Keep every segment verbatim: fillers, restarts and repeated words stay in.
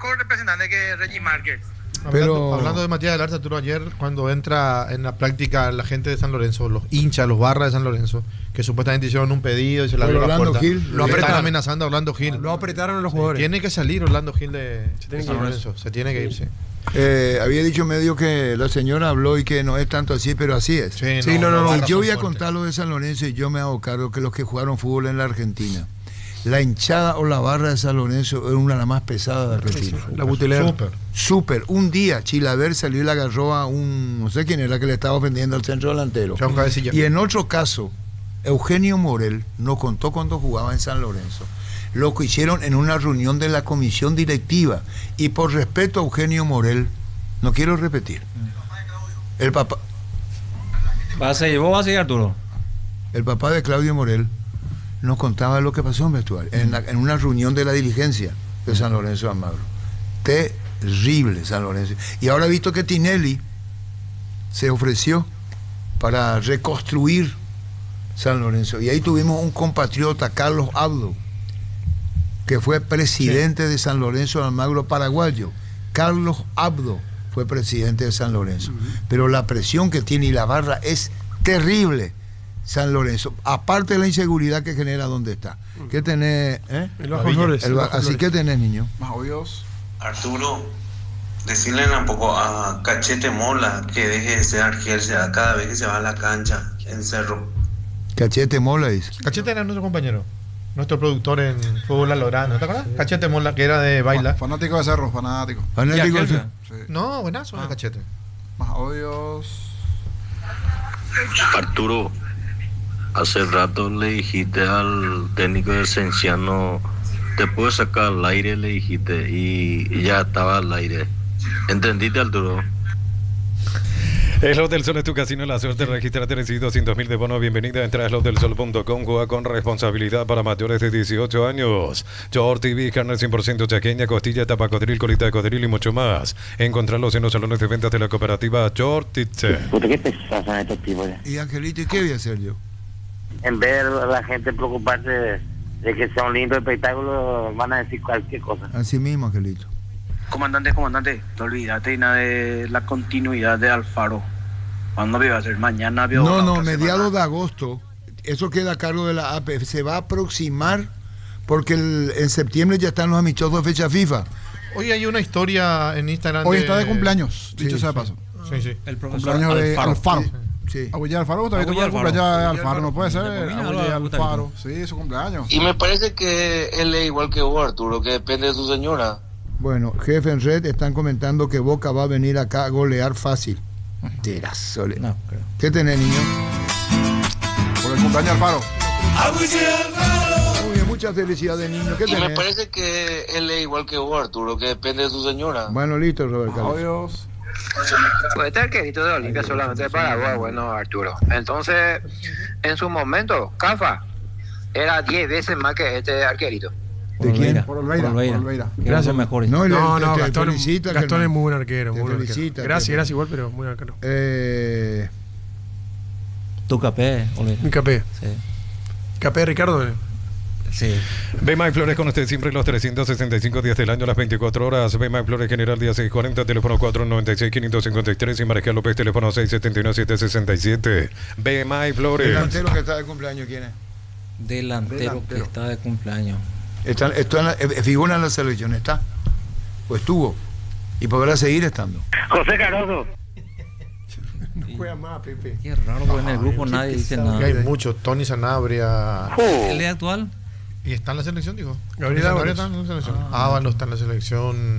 mejor representante que Reggie Márquez. Pero Hablando, hablando de Matías del Arce, Arturo, ayer cuando entra en la práctica la gente de San Lorenzo, los hinchas, los barras de San Lorenzo, que supuestamente hicieron un pedido y se le abrió la Orlando puerta, Gil, lo lo están apretaron. amenazando a Orlando Gil. Lo apretaron a los Sí, jugadores. tiene que salir Orlando Gil de, tiene de que San ir. Lorenzo, se tiene que irse. eh, había dicho medio que la señora habló y que no es tanto así, pero así es. Sí, Sí, no, no, no. Y razón yo voy a fuerte. contar lo de San Lorenzo y yo me hago cargo que los que jugaron fútbol en la Argentina, la hinchada o la barra de San Lorenzo era una de las más pesadas de Argentina. La butelera. Súper. Súper. Un día Chilaver salió y le agarró a un, no sé quién era que le estaba ofendiendo al centro delantero. Chao, cabecilla. Y en otro caso, Eugenio Morel nos contó cuando jugaba en San Lorenzo lo que hicieron en una reunión de la comisión directiva. Y por respeto a Eugenio Morel, no quiero repetir. El papá, ¿Va a seguir, vos vas a seguir, Arturo? el papá de Claudio Morel nos contaba lo que pasó en vestuario, en, la- en una reunión de la dirigencia de San Lorenzo de Almagro. Terrible San Lorenzo. Y ahora he visto que Tinelli se ofreció para reconstruir San Lorenzo. Y ahí tuvimos un compatriota, Carlos Abdo, que fue presidente de San Lorenzo de Almagro paraguayo. Carlos Abdo fue presidente de San Lorenzo. Pero la presión que tiene y la barra es terrible. San Lorenzo, aparte de la inseguridad que genera donde está. ¿Qué tenés? eh? El Bajo Flores. El el ba- Bajo así Flores. que tenés, niño. Más odios. Arturo, decirle un poco a Cachete Mola que deje de ser arquero cada vez que se va a la cancha en Cerro. Cachete Mola dice. Cachete era nuestro compañero, nuestro productor en Fútbol a Lorano, ¿te acuerdas? Cachete Mola, que era de Baila. Fanático de Cerro, fanático. Fanático aquel, de- Sí. No, buenazo, Ah. Cachete. Más odios. Arturo, hace rato le dijiste al técnico del Cienciano, te puedo sacar al aire, le dijiste, y ya estaba al aire. ¿Entendiste, Arturo? El Hotel Sol es tu casino, la suerte. Regístrate, recibí doscientos mil de bono. Bienvenida, entra a slotdelsol punto com. Juega con responsabilidad para mayores de dieciocho años. Short T V, carne cien por ciento chaqueña, costilla, tapa codril, colita de codril y mucho más. Encontrarlos en los salones de ventas de la cooperativa Short Titze. Puta, qué pesados son estos tipos. ya. Y Angelito, ¿y qué voy a hacer yo? En vez de la gente preocuparse de, de que sea un lindo espectáculo, van a decir cualquier cosa. Así mismo, Angelito. Comandante, comandante, no olvídate nada de la continuidad de Alfaro. ¿Cuándo va a ser? Mañana vio. No, la no, otra mediados semana. de agosto. Eso queda a cargo de la A P F. Se va a aproximar porque el- en septiembre ya están los amistosos de fecha FIFA. Hoy hay una historia en Instagram. Hoy está de cumpleaños, dicho Sí, sea de sí. paso. Sí, sí. El profesor Cumpleaños de Alfaro. Alfaro. Sí. Agüilla Alfaro, ¿usted Agüilla viste el cumpleaños de Alfaro. Alfaro? No puede ser. Agüilla Agüilla Alfaro. Alfaro. Sí, su cumpleaños. Y me parece que él es igual que vos, Arturo, que depende de su señora. Bueno, jefe en red están comentando que Boca va a venir acá a golear fácil. Terasole. No, creo. ¿Qué tenés, niño? Por el cumpleaños de Alfaro. Muy bien, muchas felicidades, niño. ¿Qué Y me tenés? parece que él es igual que vos, Arturo, que depende de su señora. Bueno, listo, Robert Más Carlos. odios. Pues este arquerito de Olimpia solamente para vos, bueno, Arturo. Entonces, en su momento, Cafa era diez veces más que este arquerito. ¿De quién? Por Olveira, por Olveira. Gracias, mejores. No, y le- No, no, te Gastón, felicita, Gastón Germán. es muy buen arquero. Te Muy buen arquero. felicita, Gracias, te- gracias igual, pero muy buen arquero. Eh, Tu capé, Olvera. Mi capé. Sí. Capé de Ricardo. eh. Sí. Bemay Flores con usted siempre los trescientos sesenta y cinco días del año, las veinticuatro horas. Bemay Flores General día seiscientos cuarenta, teléfono cuatro nueve seis, cinco cinco tres y Marejal López, teléfono seis siete uno, siete seis siete. Bemay el Flores. delantero que está de cumpleaños, ¿quién es? Delantero, Delantero. que está de cumpleaños. Está, está en la, eh, figura en la selección, ¿está? O estuvo. Y podrá seguir estando. José Cardoso. No juega más, Pepe. Qué raro, porque en el grupo nadie dice nada. Que hay muchos. Tony Sanabria. ¿El es actual? ¿Y está en la selección, dijo? Gabriel Tony Ábalos. Sanabria está en la selección. Ah. Ábalos está en la selección.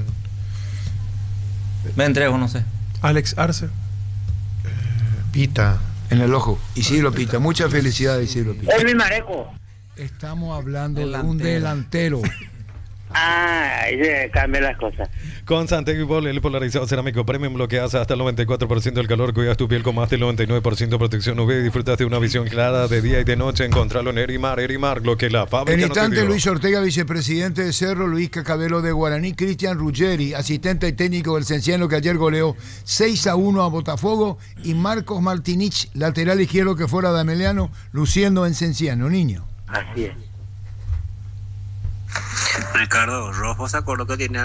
Me entrego, no sé. Alex Arce. Pita. En el ojo. Isidro Pita. Muchas felicidades, Isidro Pita. Elvin Mareco. Estamos hablando de un Delantero. delantero. Ah, ahí se cambian las cosas. Con Santegui el polarizado cerámico premium bloqueas hasta el noventa y cuatro por ciento del calor, cuidas tu piel con más del noventa y nueve por ciento de protección U V y disfrutas de una visión clara de día y de noche. Encontralo en Erimar, Erimar, lo que la fábrica En no te instante, dio. Luis Ortega, vicepresidente de Cerro, Luis Cacabelo de Guaraní, Cristian Ruggeri, asistente y técnico del Cienciano, que ayer goleó seis a uno a Botafogo, y Marcos Martinich, lateral izquierdo que fuera de Ameliano, luciendo en Cienciano, niño. Así es. Ricardo, Rojo se acordó que tiene